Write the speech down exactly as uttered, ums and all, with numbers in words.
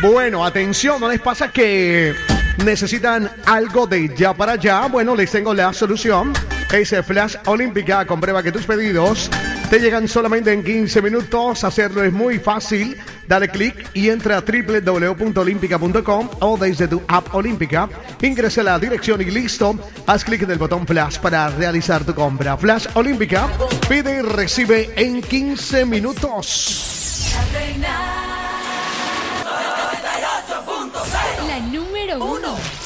Bueno, atención, ¿no les pasa que necesitan algo de ya para allá? Bueno, les tengo la solución. Es Flash Olímpica. Comprueba que tus pedidos te llegan solamente en quince minutos. Hacerlo es muy fácil. Dale clic y entra a doble u doble u doble u punto olímpica punto com o desde tu app Olímpica. Ingresa la dirección y listo. Haz clic en el botón Flash para realizar tu compra. Flash Olímpica. Pide y recibe en quince minutos. La número uno.